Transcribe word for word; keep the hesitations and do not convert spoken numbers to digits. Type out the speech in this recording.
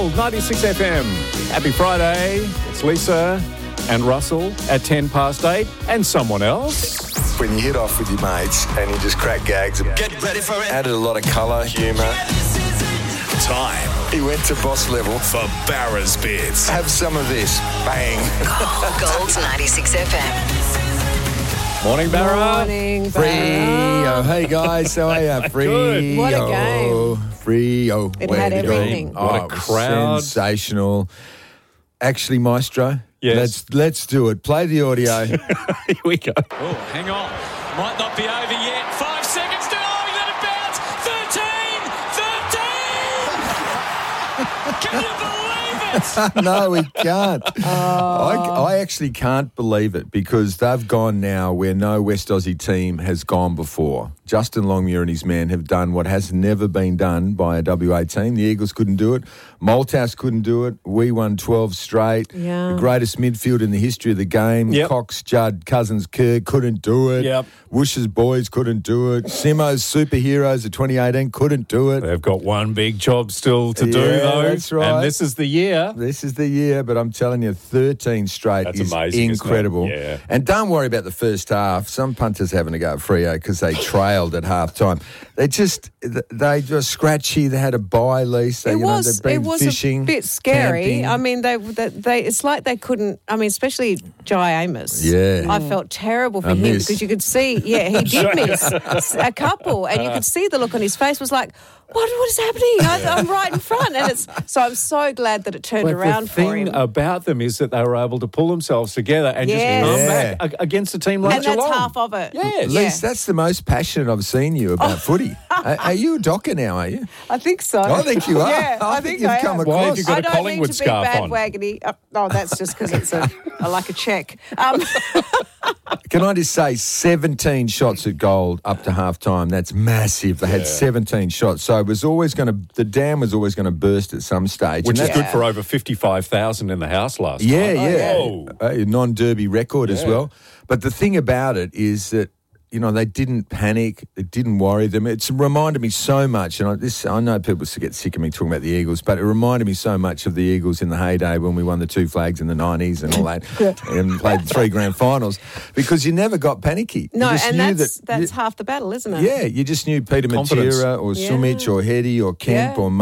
Gold ninety-six F M. Happy Friday. It's Lisa and Russell at ten past eight and someone else. When you hit off with your mates and you just crack gags, get ready for it. Added a lot of colour, humour. Time. He went to boss level for Barra's Bits. Have some of this. Bang. Gold ninety-six F M. Morning, Barra. Morning, Free, Barra. oh, hey guys, how are you? Free, Good. What a oh, game. Free, oh, It where had did everything. Oh, What a it was crowd. Sensational. Actually, Maestro, Yes. let's let's do it. Play the audio. Here we go. Oh, hang on. Might not be over yet. Five seconds to... Oh, he let it bounce. thirteen! thirteen! Can you believe it? No, we can't. I, I actually can't believe it because they've gone now where no West Aussie team has gone before. Justin Longmuir and his men have done what has never been done by a W A team. The Eagles couldn't do it. Malthouse couldn't do it. We won twelve straight. Yeah. The greatest midfield in the history of the game. Yep. Cox, Judd, Cousins, Kerr couldn't do it. Yep. Woosh's boys couldn't do it. Simo's superheroes of twenty eighteen couldn't do it. They've got one big job still to do, Yeah, though. that's right. And this is the year. This is the year, but I'm telling you, thirteen straight That's is amazing, isn't it? incredible. Yeah. And don't worry about the first half. Some punters having to go at Freo because they trailed at half time. They just, they just scratchy. They had a bye lease. They, It you know, was. they've been It was fishing, a bit scary. camping. I mean, they, they, they. It's like they couldn't. I mean, especially Jai Amos. Yeah. I felt terrible for I him miss. because you could see. Yeah, he did miss a couple, and you could see the look on his face was like, "What? What is happening? I, I'm right in front." And it's so. I'm so glad that it turned But around the thing for him. about them is that they were able to pull themselves together and Yes. just come Yeah. back a- against a team like and that's Geelong. half of it. Yes. Lise, that's the most passionate I've seen you about footy. Are, are you a docker now, are you? I think so. I think you are. Yeah, I I, think think, you've I come am. across. Why have you got I a don't Collingwood mean to be scarf bad on? waggity. Uh, oh, that's just because it's a, a like a check. Um, Can I just say, seventeen shots at goal up to half time. That's massive. They had seventeen shots. So it was always going to, the dam was always going to burst at some stage. Which And is that- good for over fifty-five thousand in the house last Yeah, time. yeah. Oh. A non-derby record as Yeah. well. But the thing about it is that, you know, they didn't panic. It didn't worry them. It's reminded me so much, and I, this I know people get sick of me talking about the Eagles, but it reminded me so much of the Eagles in the heyday when we won the two flags in the nineties and all that, and played three grand finals, because you never got panicky. no, you just and knew that's that, that's you- half the battle, isn't it? yeah, you just knew Peter Confidence. Matera or Yeah. Sumich or Hetty or Kemp Yeah. or